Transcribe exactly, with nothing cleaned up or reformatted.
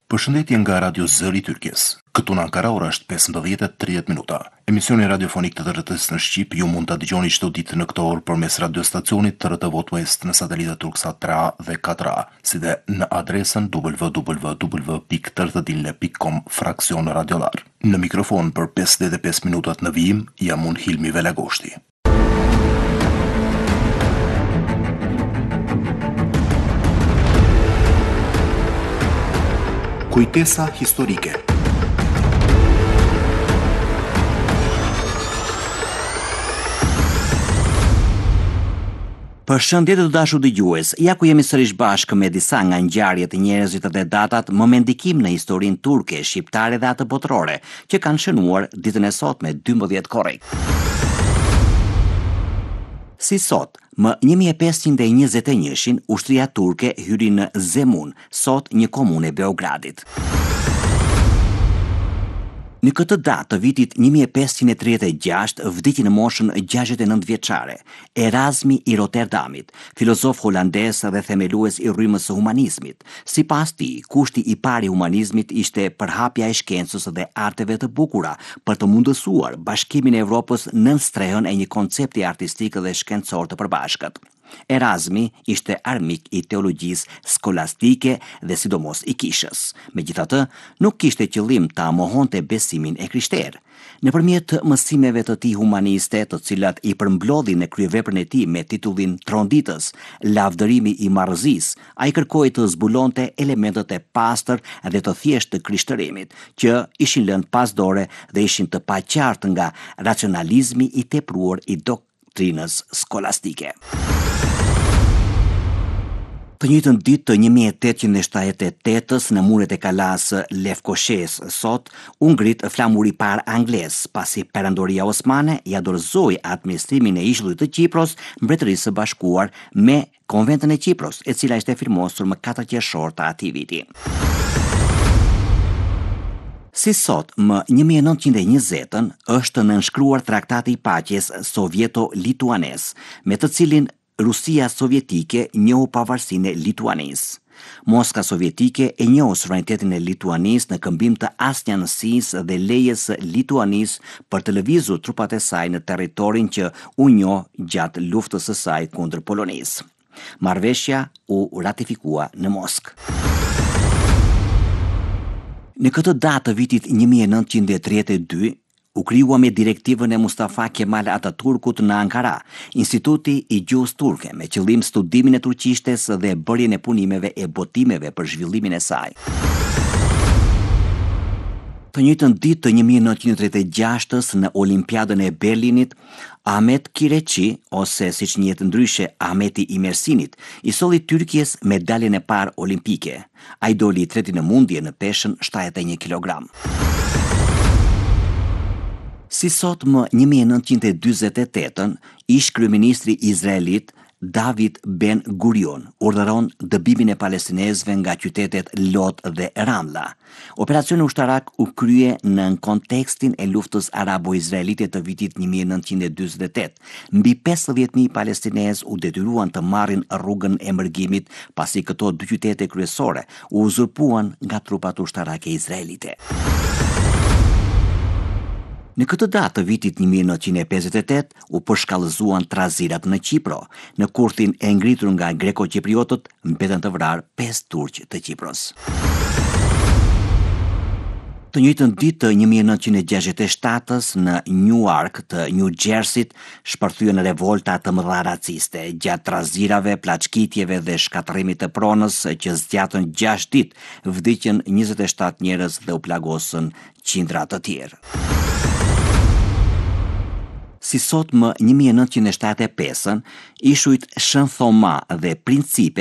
Përshëndetje nga Radio Zëri i Turqisë. Këtu në Ankara ora është pesëmbëdhjetë e tridhjetë minuta. Emisioni radiofonik të T R T-s në Shqip ju mund ta dëgjoni çdo ditë në këtë orë përmes radiostacionit T R T Vote West në satelitë Turksat tre A dhe katër A, si dhe në adresën w w w pikë t r t dielne pikë com fraksion radiolar. Në mikrofon për pesëdhjetë e pesë minutat në vijim jam unë Hilmi Velagoshti. Kujtesa historike. Përshëndetje të dashur dëgjues, ja ku jemi sërish bashkë me disa nga ngjarjet e njerëzit dhe datat më me ndikim në historinë turke, shqiptare dhe atë botërore, që kanë shënuar ditën e sotme dymbëdhjetë korrik. Si sot, më një mijë e pesëqind e njëzet e një-shin, ushtria turke hyri në Zemun, sot një komunë e Beogradit. Në këtë datë të vitit një mijë e pesëqind e tridhjetë e gjashtë vdiki në moshën gjashtëdhjetë e nëntë vjeçare, Erasmi i Rotterdamit, filozof holandez dhe themelues i rrymës së humanizmit. Sipas tij, kushti i parë i humanizmit ishte përhapja e shkencës dhe arteve të bukura për të mundësuar bashkimin e Evropës nën strehën e një koncepti artistik dhe shkencor të përbashkët. Erasmi ishte armik i teologjisë skolastike dhe sidomos i kishës. Megjithatë, nuk kishte qëllim ta mohonte besimin e krishterë. Nëpërmjet mësimeve të tij humaniste, të cilat i përmblodhin në kryeveprën e tij me titullin Tronditës, lavdërimi i marrëzisë, ai kërkoi të zbulonte elementët e pastër dhe të thjeshtë të krishtërimit, që ishin lënë pas dore dhe ishin të paqartë nga racionalizmi i tepruar i doktrinës skolastike. Të njëjtën ditë të një mijë e tetëqind e shtatëdhjetë e tetës në muret e kalas Lefkoshes sot, u ngrit flamuri i parë anglez, pasi Perandoria Osmane ja dorëzoi administrimin e ishullit të Kipros Mbretërisë së Bashkuar me Konventën e Kipros, e cila ishte firmosur më katër qershor të atij viti. Si sot, më një mijë e nëntëqind e njëzet është nënshkruar Traktati i Paqes Sovjeto-Lituanes, me të cilin Rusia sovjetike njohu pavarësinë e Lituanisë. Moska sovjetike e njohu sovranitetin e Lituanisë në këmbim të asnjë anësisë dhe lejes së Lituanisë për të lëvizur trupat e saj në territorin që u njoh gjatë luftës së saj kundër Polonisë. Marrëveshja u ratifikua në Moskë. Në këtë datë të vitit një mijë e nëntëqind e tridhjetë e dy, u krijua me direktivën e Mustafa Kemal Ataturkut në Ankara, Instituti i Gjuhës Turke, me qëllim studimin e turqishtes dhe bërjen e punimeve e botimeve për zhvillimin e saj. Të njëjtën ditë të një mijë e nëntëqind e tridhjetë e gjashtës në Olimpiadën e Berlinit, Ahmet Kireçi, ose siç njihet ndryshe Ahmeti i Mersinit, i solli Tyrkjes medaljen e parë olimpike. Ai doli i treti në mundje në peshën shtatëdhjetë e një kilogram. Si sot më një mijë e nëntëqind e dyzet e tetën, ish kryeministri izraelit David Ben Gurion urdhëron dëbimin e palestinezëve nga qytetet Lot dhe Ramla. Operacioni ushtarak u krye në kontekstin e luftës arabo-izraelite të vitit një mijë e nëntëqind e dyzet e tetë. Mbi pesëdhjetë mijë palestinezë u detyruan të marrin rrugën e mërgimit pasi këto dy qytete kryesore u uzurpuan nga trupat ushtarake izraelite. Në këtë datë të vitit një mijë e nëntëqind e pesëdhjetë e tetë u përshkallëzuan trazirat në Kipro. Në kurthin e ngritur nga greko-kipriotët mbetën të vrarë pesë turq të Kipros. Të njëjtën ditë të një mijë e nëntëqind e gjashtëdhjetë e shtatës në Newark të New Jerseyt shpërthyen revolta të mëdha raciste. Gjatë trazirave, plaçkitjeve dhe shkatërrimit të pronës që zgjatën gjashtë ditë, vdiqën njëzet e shtatë njerëz dhe u plagosën qindra të tjerë. Si sot më një mijë e nëntëqind e shtatëdhjetë e pesën, ishujt Shën Thoma dhe Principe